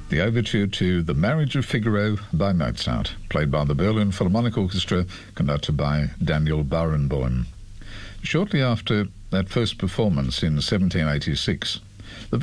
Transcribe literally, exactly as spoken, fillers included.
the overture to The Marriage of Figaro by Mozart, played by the Berlin Philharmonic Orchestra, conducted by Daniel Barenboim. Shortly after that first performance in seventeen eighty-six, the